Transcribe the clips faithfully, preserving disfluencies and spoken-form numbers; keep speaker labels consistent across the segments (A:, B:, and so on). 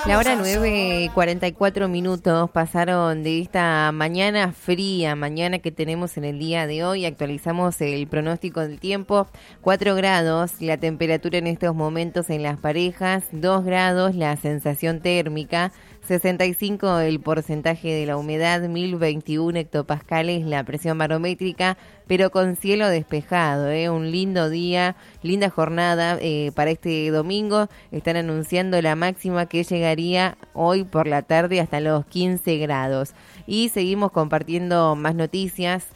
A: La hora nueve y cuarenta y cuatro minutos pasaron de esta mañana fría, mañana que tenemos en el día de hoy. Actualizamos el pronóstico del tiempo, cuatro grados la temperatura en estos momentos en las parejas, dos grados la sensación térmica, sesenta y cinco el porcentaje de la humedad, mil veintiuno hectopascales la presión barométrica, pero con cielo despejado, ¿eh? Un lindo día, linda jornada eh, para este domingo. Están anunciando la máxima que llegaría hoy por la tarde hasta los quince grados. Y seguimos compartiendo más noticias.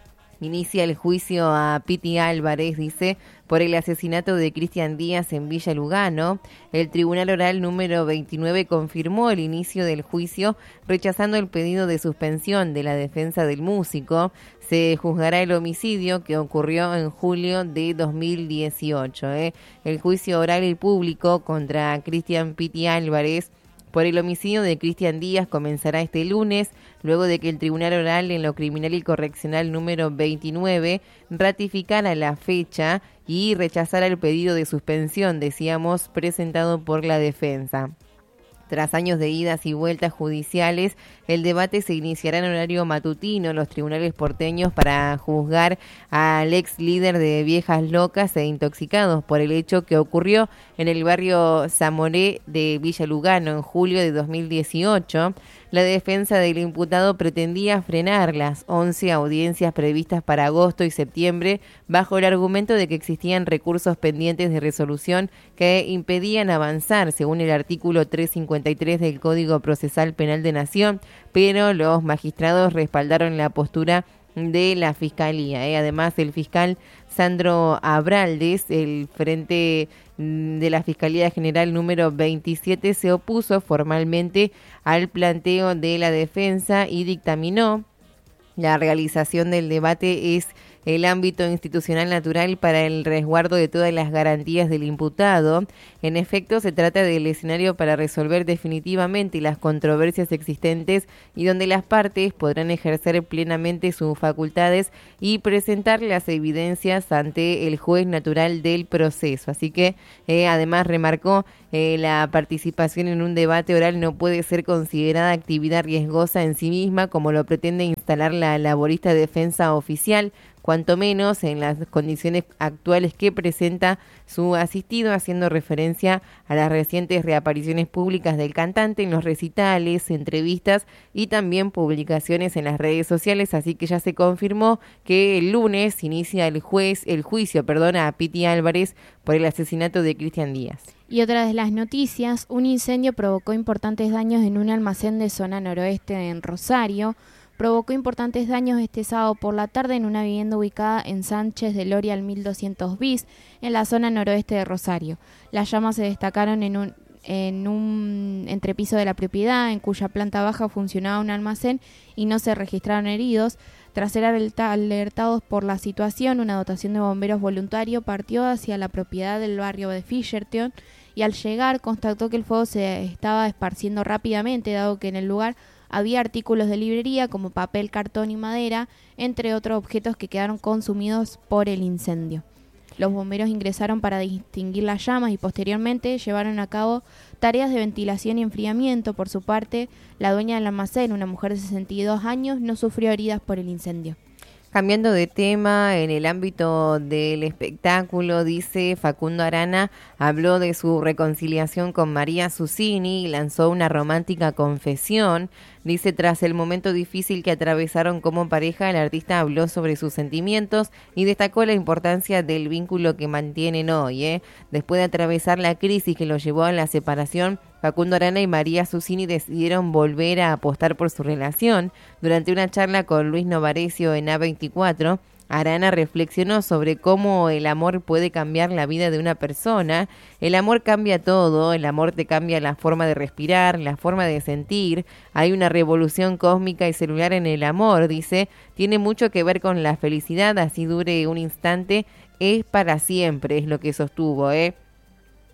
A: Inicia el juicio a Piti Álvarez, dice, por el asesinato de Cristian Díaz en Villa Lugano. El Tribunal Oral número veintinueve confirmó el inicio del juicio, rechazando el pedido de suspensión de la defensa del músico. Se juzgará el homicidio que ocurrió en julio de dos mil dieciocho. ¿eh? El juicio oral y público contra Cristian Piti Álvarez por el homicidio de Cristian Díaz comenzará este lunes, luego de que el Tribunal Oral en lo Criminal y Correccional número veintinueve ratificara la fecha y rechazara el pedido de suspensión, decíamos, presentado por la defensa. Tras años de idas y vueltas judiciales, el debate se iniciará en horario matutino en los tribunales porteños para juzgar al ex líder de Viejas Locas e Intoxicados por el hecho que ocurrió en el barrio Zamoré de Villa Lugano en julio de dos mil dieciocho. La defensa del imputado pretendía frenar las once audiencias previstas para agosto y septiembre bajo el argumento de que existían recursos pendientes de resolución que impedían avanzar según el artículo trescientos cincuenta y tres del Código Procesal Penal de Nación, pero los magistrados respaldaron la postura de la Fiscalía. ¿eh? Además, el fiscal Sandro Abraldes, el frente de la Fiscalía General número veintisiete, se opuso formalmente al planteo de la defensa y dictaminó la realización del debate es el ámbito institucional natural para el resguardo de todas las garantías del imputado. En efecto, se trata del escenario para resolver definitivamente las controversias existentes y donde las partes podrán ejercer plenamente sus facultades y presentar las evidencias ante el juez natural del proceso. Así que, eh, además, remarcó eh, la participación en un debate oral no puede ser considerada actividad riesgosa en sí misma, como lo pretende instalar la laborista defensa oficial, cuanto menos en las condiciones actuales que presenta su asistido, haciendo referencia a las recientes reapariciones públicas del cantante en los recitales, entrevistas y también publicaciones en las redes sociales. Así que ya se confirmó que el lunes inicia el juez, el juicio, perdón, a Piti Álvarez por el asesinato de Cristian Díaz.
B: Y otra de las noticias, un incendio provocó importantes daños en un almacén de zona noroeste en Rosario. Provocó importantes daños este sábado por la tarde en una vivienda ubicada en Sánchez de Loria al mil doscientos bis, en la zona noroeste de Rosario. Las llamas se destacaron en un, en un entrepiso de la propiedad, en cuya planta baja funcionaba un almacén y no se registraron heridos. Tras ser alertados por la situación, una dotación de bomberos voluntario partió hacia la propiedad del barrio de Fisherton y al llegar constató que el fuego se estaba esparciendo rápidamente, dado que en el lugar había artículos de librería como papel, cartón y madera, entre otros objetos que quedaron consumidos por el incendio. Los bomberos ingresaron para distinguir las llamas y posteriormente llevaron a cabo tareas de ventilación y enfriamiento. Por su parte, la dueña del almacén, una mujer de sesenta y dos años, no sufrió heridas por el incendio.
A: Cambiando de tema, en el ámbito del espectáculo, dice Facundo Arana, habló de su reconciliación con María Susini y lanzó una romántica confesión. Dice, tras el momento difícil que atravesaron como pareja, el artista habló sobre sus sentimientos y destacó la importancia del vínculo que mantienen hoy. ¿eh? Después de atravesar la crisis que lo llevó a la separación, Facundo Arana y María Susini decidieron volver a apostar por su relación. Durante una charla con Luis Novarecio en A veinticuatro, Arana reflexionó sobre cómo el amor puede cambiar la vida de una persona. El amor cambia todo, el amor te cambia la forma de respirar, la forma de sentir. Hay una revolución cósmica y celular en el amor, dice. Tiene mucho que ver con la felicidad, así dure un instante, es para siempre, es lo que sostuvo, ¿eh?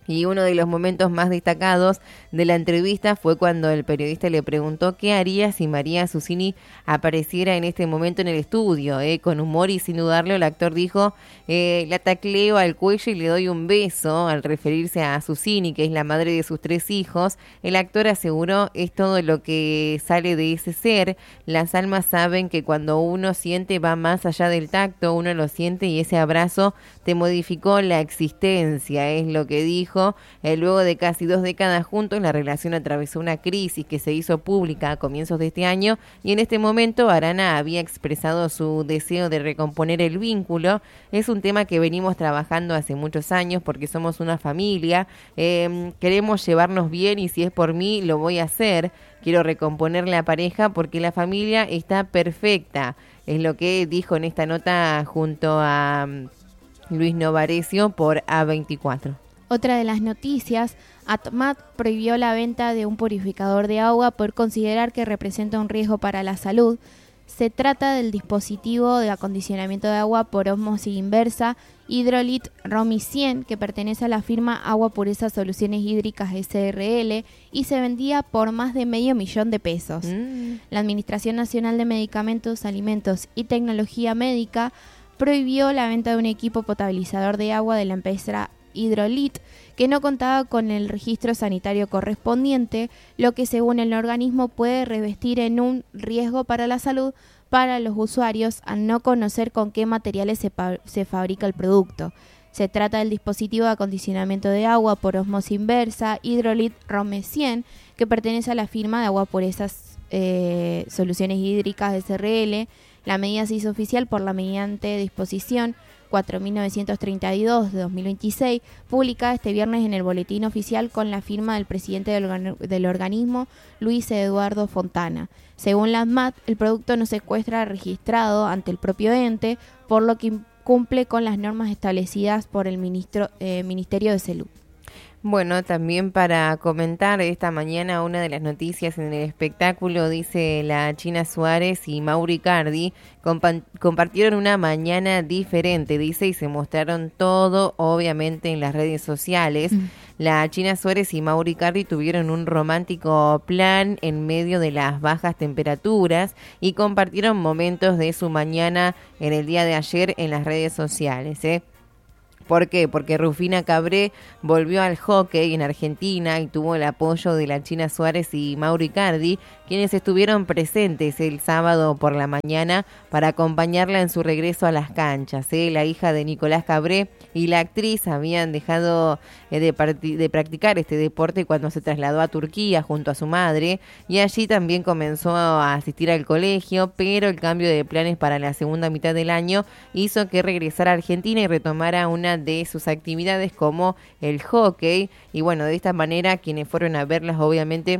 A: Y uno de los momentos más destacados de la entrevista fue cuando el periodista le preguntó qué haría si María Susini apareciera en este momento en el estudio. Eh, con humor y sin dudarlo, el actor dijo, eh, la tacleo al cuello y le doy un beso. Al referirse a Susini, que es la madre de sus tres hijos, el actor aseguró, es todo lo que sale de ese ser. Las almas saben que cuando uno siente va más allá del tacto, uno lo siente y ese abrazo te modificó la existencia, es lo que dijo. Eh, luego de casi dos décadas juntos, la relación atravesó una crisis que se hizo pública a comienzos de este año y en este momento Arana había expresado su deseo de recomponer el vínculo. Es un tema que venimos trabajando hace muchos años porque somos una familia, eh, queremos llevarnos bien y si es por mí lo voy a hacer. Quiero recomponer la pareja porque la familia está perfecta, es lo que dijo en esta nota junto a um, Luis Novarecio por A veinticuatro.
B: Otra de las noticias, ATMAT prohibió la venta de un purificador de agua por considerar que representa un riesgo para la salud. Se trata del dispositivo de acondicionamiento de agua por ósmosis inversa Hydrolit Romi cien, que pertenece a la firma Agua Pureza Soluciones Hídricas S R L y se vendía por más de medio millón de pesos. Mm. La Administración Nacional de Medicamentos, Alimentos y Tecnología Médica prohibió la venta de un equipo potabilizador de agua de la empresa Hydrolit, que no contaba con el registro sanitario correspondiente, lo que según el organismo puede revestir en un riesgo para la salud para los usuarios al no conocer con qué materiales se, pa- se fabrica el producto. Se trata del dispositivo de acondicionamiento de agua por ósmosis inversa Hydrolit Romi cien, que pertenece a la firma de Agua Purezas eh, Soluciones Hídricas S R L. La medida se hizo oficial por la mediante disposición cuatro mil novecientos treinta y dos de dos mil veintiséis, publicada este viernes en el boletín oficial con la firma del presidente del, organ- del organismo, Luis Eduardo Fontana. Según la ANMAT, el producto no se encuentra registrado ante el propio ente, por lo que cumple con las normas establecidas por el ministro, eh, Ministerio de Salud.
A: Bueno, también para comentar esta mañana una de las noticias en el espectáculo, dice la China Suárez y Mauro Icardi compa- compartieron una mañana diferente, dice, y se mostraron todo, obviamente, en las redes sociales. Mm. La China Suárez y Mauro Icardi tuvieron un romántico plan en medio de las bajas temperaturas y compartieron momentos de su mañana en el día de ayer en las redes sociales, ¿eh? ¿Por qué? Porque Rufina Cabré volvió al hockey en Argentina y tuvo el apoyo de la China Suárez y Mauro Icardi, quienes estuvieron presentes el sábado por la mañana para acompañarla en su regreso a las canchas. ¿eh? La hija de Nicolás Cabré y la actriz habían dejado eh, de, parti- de practicar este deporte cuando se trasladó a Turquía junto a su madre y allí también comenzó a asistir al colegio, pero el cambio de planes para la segunda mitad del año hizo que regresara a Argentina y retomara una de sus actividades como el hockey. Y bueno, de esta manera quienes fueron a verlas, obviamente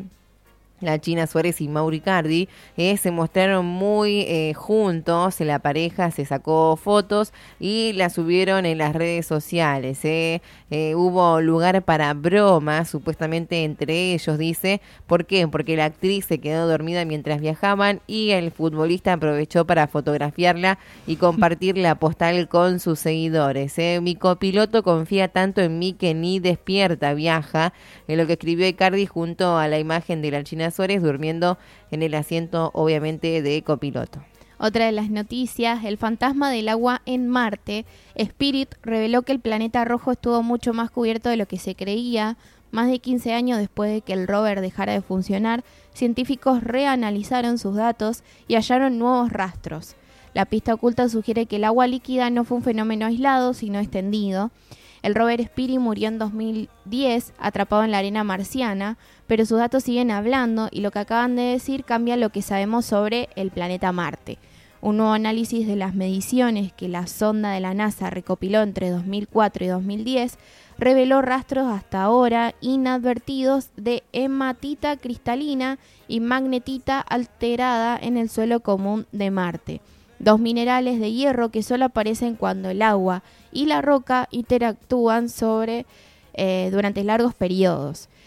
A: la China Suárez y Mauro Icardi, eh, se mostraron muy eh, juntos, la pareja se sacó fotos y la subieron en las redes sociales. Eh. Eh, hubo lugar para bromas, supuestamente entre ellos, dice. ¿Por qué? Porque la actriz se quedó dormida mientras viajaban y el futbolista aprovechó para fotografiarla y compartir la postal con sus seguidores. Eh. Mi copiloto confía tanto en mí que ni despierta, viaja. En lo que escribió Icardi junto a la imagen de la China Suárez durmiendo en el asiento, obviamente, de copiloto.
B: Otra de las noticias, el fantasma del agua en Marte, Spirit, reveló que el planeta rojo estuvo mucho más cubierto de lo que se creía. Más de quince años después de que el rover dejara de funcionar, científicos reanalizaron sus datos y hallaron nuevos rastros. La pista oculta sugiere que el agua líquida no fue un fenómeno aislado, sino extendido. El rover Spirit murió en dos mil diez, atrapado en la arena marciana, pero sus datos siguen hablando y lo que acaban de decir cambia lo que sabemos sobre el planeta Marte. Un nuevo análisis de las mediciones que la sonda de la NASA recopiló entre dos mil cuatro y dos mil diez reveló rastros hasta ahora inadvertidos de hematita cristalina y magnetita alterada en el suelo común de Marte. Dos minerales de hierro que solo aparecen cuando el agua y la roca interactúan sobre, eh, durante largos periodos.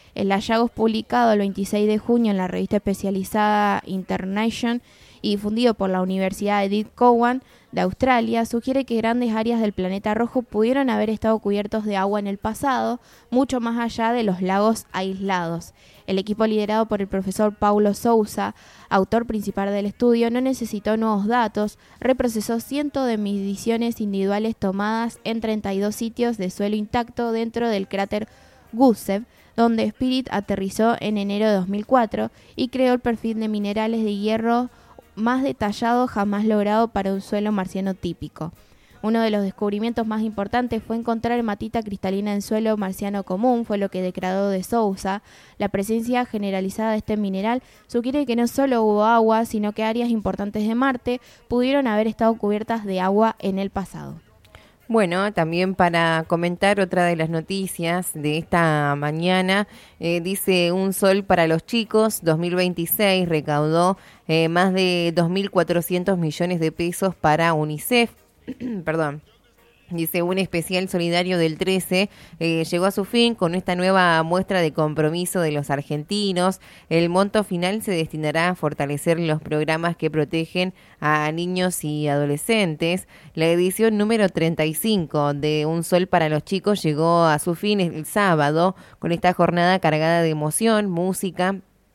B: El hallazgo publicado el veintiséis de junio en la revista especializada Internation y difundido por la Universidad Edith Cowan de Australia sugiere que grandes áreas del planeta rojo pudieron haber estado cubiertos de agua en el pasado, mucho más allá de los lagos aislados. El equipo liderado por el profesor Paulo Sousa, autor principal del estudio, no necesitó nuevos datos, reprocesó cientos de mediciones individuales tomadas en treinta y dos sitios de suelo intacto dentro del cráter Gusev, donde Spirit aterrizó en enero de dos mil cuatro y creó el perfil de minerales de hierro más detallado jamás logrado para un suelo marciano típico. Uno de los descubrimientos más importantes fue encontrar hematita cristalina en suelo marciano común, fue lo que declaró de Sousa. La presencia generalizada de este mineral sugiere que no solo hubo agua, sino que áreas importantes de Marte pudieron haber estado cubiertas de agua en el pasado.
A: Bueno, también para comentar otra de las noticias de esta mañana, eh, dice Un Sol para los Chicos, dos mil veintiséis recaudó eh, más de dos mil cuatrocientos millones de pesos para UNICEF, perdón. Dice, un especial solidario del trece eh, llegó a su fin con esta nueva muestra de compromiso de los argentinos. El monto final se destinará a fortalecer los programas que protegen a niños y adolescentes. La edición número treinta y cinco de Un Sol para los Chicos llegó a su fin el sábado con esta jornada cargada de emoción, música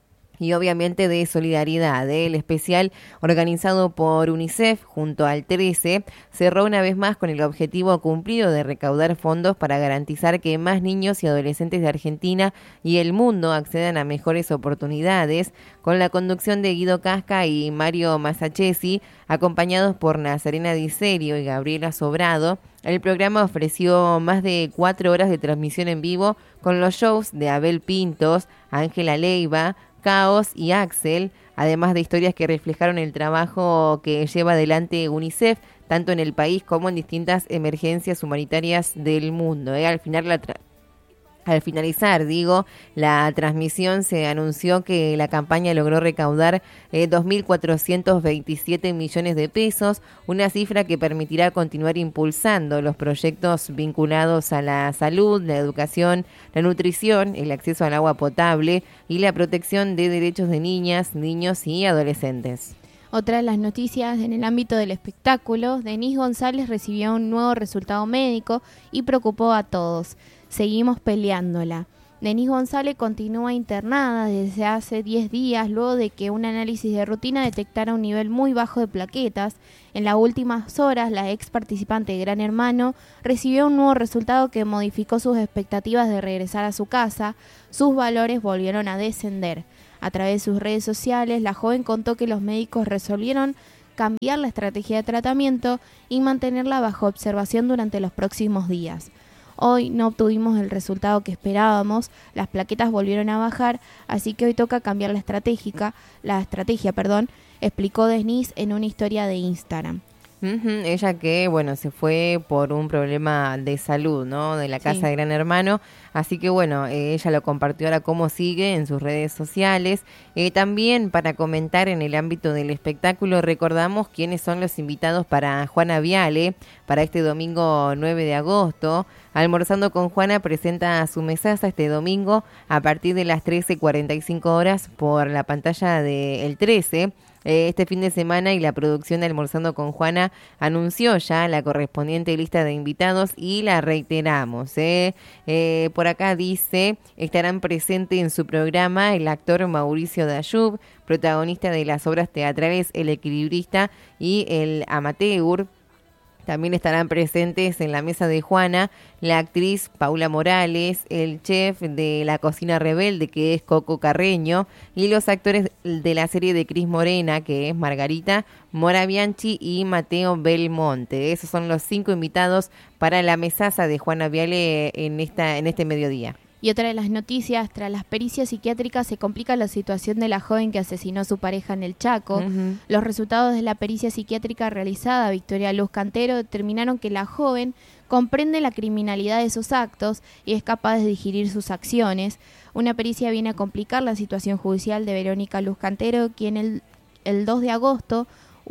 A: y obviamente de solidaridad. El especial organizado por UNICEF junto al trece cerró una vez más con el objetivo cumplido de recaudar fondos para garantizar que más niños y adolescentes de Argentina y el mundo accedan a mejores oportunidades, con la conducción de Guido Casca y Mario Masachesi, acompañados por Nazarena Di Serio y Gabriela Sobrado. El programa ofreció más de cuatro horas de transmisión en vivo con los shows de Abel Pintos, Ángela Leiva, Caos y Axel, además de historias que reflejaron el trabajo que lleva adelante UNICEF, tanto en el país como en distintas emergencias humanitarias del mundo. ¿eh? Al final la tra- Al finalizar, digo, la transmisión se anunció que la campaña logró recaudar eh, dos mil cuatrocientos veintisiete millones de pesos, una cifra que permitirá continuar impulsando los proyectos vinculados a la salud, la educación, la nutrición, el acceso al agua potable y la protección de derechos de niñas, niños y adolescentes.
B: Otra de las noticias en el ámbito del espectáculo, Denise González recibió un nuevo resultado médico y preocupó a todos. Seguimos peleándola. Denise González continúa internada desde hace diez días luego de que un análisis de rutina detectara un nivel muy bajo de plaquetas. En las últimas horas, la ex participante de Gran Hermano recibió un nuevo resultado que modificó sus expectativas de regresar a su casa. Sus valores volvieron a descender. A través de sus redes sociales, la joven contó que los médicos resolvieron cambiar la estrategia de tratamiento y mantenerla bajo observación durante los próximos días. Hoy no obtuvimos el resultado que esperábamos, las plaquetas volvieron a bajar, así que hoy toca cambiar la estratégica, la estrategia, perdón, explicó Denise en una historia de Instagram.
A: Uh-huh. Ella que, bueno, se fue por un problema de salud, ¿no? De la casa sí. de Gran Hermano. Así que, bueno, eh, ella lo compartió ahora cómo sigue en sus redes sociales. Eh, también para comentar en el ámbito del espectáculo, recordamos quiénes son los invitados para Juana Viale para este domingo nueve de agosto. Almorzando con Juana presenta su mesaza este domingo a partir de las trece cuarenta y cinco horas por la pantalla del trece. Este fin de semana y la producción de Almorzando con Juana anunció ya la correspondiente lista de invitados y la reiteramos. ¿eh? Eh, por acá dice, estarán presentes en su programa el actor Mauricio Dayub, protagonista de las obras teatrales El Equilibrista y El Amateur. También estarán presentes en la mesa de Juana la actriz Paula Morales, el chef de La Cocina Rebelde, que es Coco Carreño, y los actores de la serie de Cris Morena, que es Margarita Mora Bianchi y Mateo Belmonte. Esos son los cinco invitados para la mesaza de Juana Viale en esta en este mediodía.
B: Y otra de las noticias, tras las pericias psiquiátricas se complica la situación de la joven que asesinó a su pareja en el Chaco. Uh-huh. Los resultados de la pericia psiquiátrica realizada, Victoria Luz Cantero, determinaron que la joven comprende la criminalidad de sus actos y es capaz de digerir sus acciones. Una pericia viene a complicar la situación judicial de Verónica Luz Cantero, quien el, el dos de agosto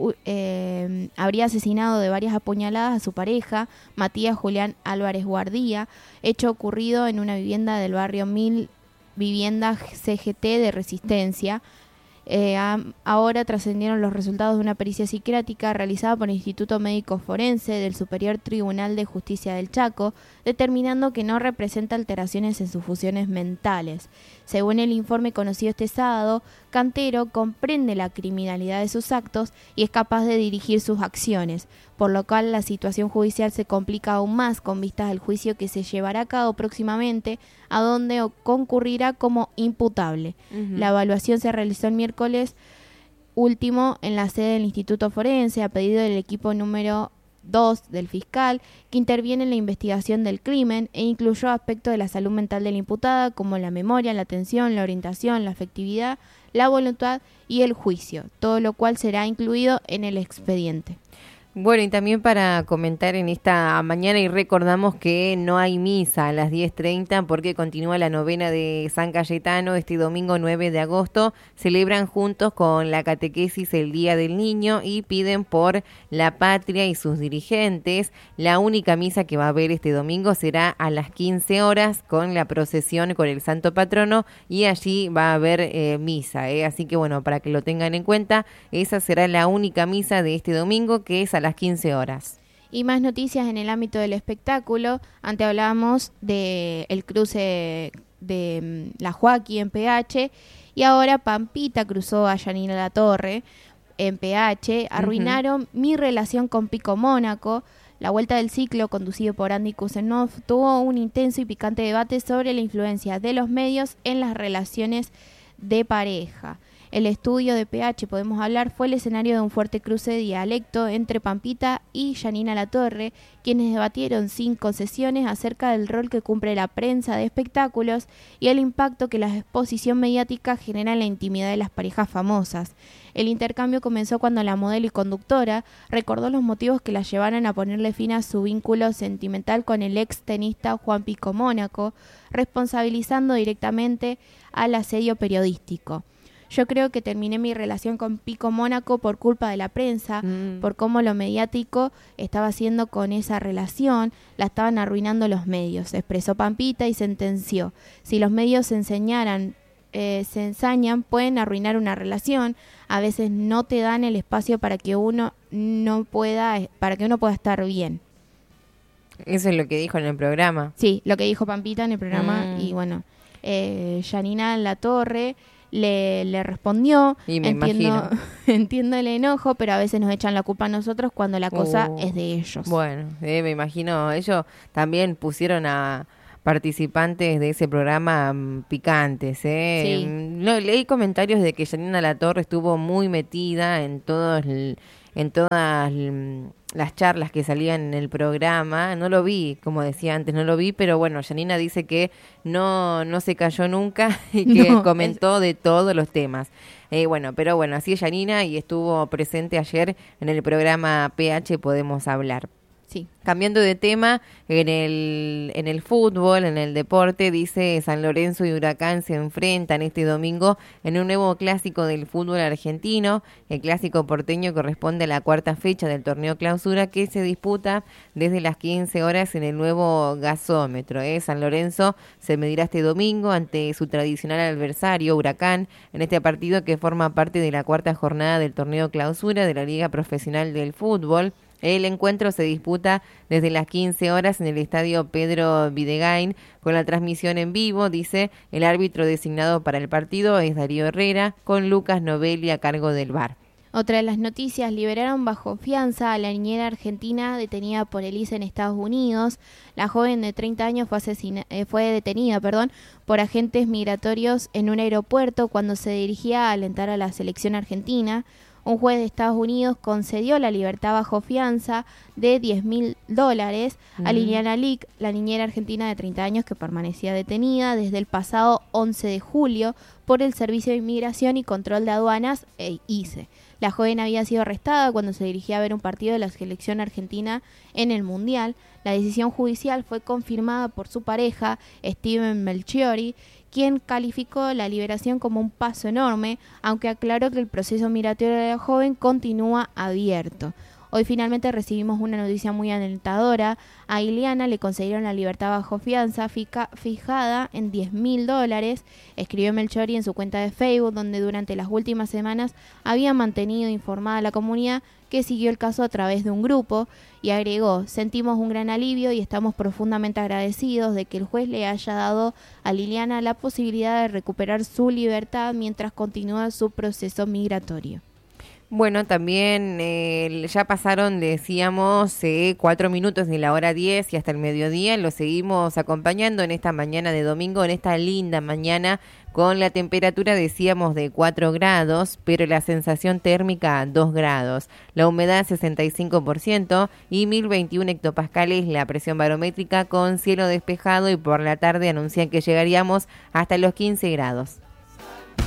B: Eh, habría asesinado de varias apuñaladas a su pareja, Matías Julián Álvarez Guardía, hecho ocurrido en una vivienda del barrio Mil vivienda C G T de Resistencia. Eh, a, ahora trascendieron los resultados de una pericia psiquiátrica realizada por el Instituto Médico Forense del Superior Tribunal de Justicia del Chaco, determinando que no representa alteraciones en sus funciones mentales. Según el informe conocido este sábado, Cantero comprende la criminalidad de sus actos y es capaz de dirigir sus acciones, por lo cual la situación judicial se complica aún más con vistas al juicio que se llevará a cabo próximamente, a donde concurrirá como imputable. Uh-huh. La evaluación se realizó el miércoles último en la sede del Instituto Forense a pedido del equipo número dos del fiscal, que interviene en la investigación del crimen e incluyó aspectos de la salud mental de la imputada como la memoria, la atención, la orientación, la afectividad, la voluntad y el juicio, todo lo cual será incluido en el expediente.
A: Bueno, y también para comentar en esta mañana, y recordamos que no hay misa a las diez treinta porque continúa la novena de San Cayetano este domingo nueve de agosto. Celebran juntos con la catequesis el Día del Niño y piden por la patria y sus dirigentes. La única misa que va a haber este domingo será a las quince horas con la procesión con el Santo Patrono y allí va a haber eh, misa. ¿eh? Así que bueno, para que lo tengan en cuenta, esa será la única misa de este domingo, que es a las quince horas.
B: Y más noticias en el ámbito del espectáculo. Antes hablábamos de el cruce de la Joaquí en P H y ahora Pampita cruzó a Janina Latorre en P H. Arruinaron uh-huh. mi relación con Pico Mónaco. La vuelta del ciclo, conducido por Andy Kuznetsov, tuvo un intenso y picante debate sobre la influencia de los medios en las relaciones de pareja. El estudio de P H, podemos hablar, fue el escenario de un fuerte cruce de dialecto entre Pampita y Janina Latorre, quienes debatieron sin concesiones acerca del rol que cumple la prensa de espectáculos y el impacto que la exposición mediática genera en la intimidad de las parejas famosas. El intercambio comenzó cuando la modelo y conductora recordó los motivos que la llevaron a ponerle fin a su vínculo sentimental con el ex tenista Juan Pico Mónaco, responsabilizando directamente al asedio periodístico. Yo creo que terminé mi relación con Pico Mónaco por culpa de la prensa, mm. por cómo lo mediático estaba haciendo con esa relación, la estaban arruinando los medios, expresó Pampita y sentenció: si los medios se enseñaran, eh, se ensañan, pueden arruinar una relación, a veces no te dan el espacio para que uno no pueda, para que uno pueda estar bien.
A: Eso es lo que dijo en el programa.
B: Sí, lo que dijo Pampita en el programa, mm. y bueno, eh, Janina Latorre Le, le respondió,
A: y me
B: entiendo, entiendo el enojo, pero a veces nos echan la culpa a nosotros cuando la cosa uh, es de ellos.
A: Bueno, eh, me imagino, ellos también pusieron a participantes de ese programa um, picantes. ¿eh?
B: Sí.
A: No, leí comentarios de que Janina Latorre estuvo muy metida en todos el, en todas las charlas que salían en el programa. No lo vi, como decía antes, no lo vi, pero bueno, Janina dice que no no se cayó nunca y que no, comentó es... de todos los temas. Eh, bueno, pero bueno, así es Janina y estuvo presente ayer en el programa P H Podemos Hablar.
B: Sí.
A: Cambiando de tema, en el en el fútbol, en el deporte, dice San Lorenzo y Huracán se enfrentan este domingo en un nuevo clásico del fútbol argentino. El clásico porteño corresponde a la cuarta fecha del torneo Clausura, que se disputa desde las quince horas en el nuevo gasómetro. ¿eh? San Lorenzo se medirá este domingo ante su tradicional adversario, Huracán, en este partido que forma parte de la cuarta jornada del torneo Clausura de la Liga Profesional del Fútbol. El encuentro se disputa desde las quince horas en el estadio Pedro Videgain con la transmisión en vivo. Dice, el árbitro designado para el partido es Darío Herrera, con Lucas Novelli a cargo del V A R.
B: Otra de las noticias: liberaron bajo fianza a la niñera argentina detenida por el I C E en Estados Unidos. La joven de treinta años fue, asesina- eh, fue detenida perdón, por agentes migratorios en un aeropuerto cuando se dirigía a alentar a la selección argentina. Un juez de Estados Unidos concedió la libertad bajo fianza de diez mil dólares a mm. Liliana Lick, la niñera argentina de treinta años que permanecía detenida desde el pasado once de julio por el Servicio de Inmigración y Control de Aduanas, e I C E. La joven había sido arrestada cuando se dirigía a ver un partido de la selección argentina en el Mundial. La decisión judicial fue confirmada por su pareja, Steven Melchiori, quien calificó la liberación como un paso enorme, aunque aclaró que el proceso migratorio de la joven continúa abierto. Hoy finalmente recibimos una noticia muy alentadora. A Ileana le concedieron la libertad bajo fianza fica, fijada en diez mil dólares, escribió Melchori en su cuenta de Facebook, donde durante las últimas semanas había mantenido informada a la comunidad que siguió el caso a través de un grupo, y agregó: sentimos un gran alivio y estamos profundamente agradecidos de que el juez le haya dado a Liliana la posibilidad de recuperar su libertad mientras continúa su proceso migratorio.
A: Bueno, también eh, ya pasaron, decíamos, eh, cuatro minutos de la hora diez y hasta el mediodía. Lo seguimos acompañando en esta mañana de domingo, en esta linda mañana, con la temperatura, decíamos, de cuatro grados, pero la sensación térmica dos grados. La humedad sesenta y cinco por ciento y mil veintiuno hectopascales la presión barométrica, con cielo despejado, y por la tarde anuncian que llegaríamos hasta los quince grados.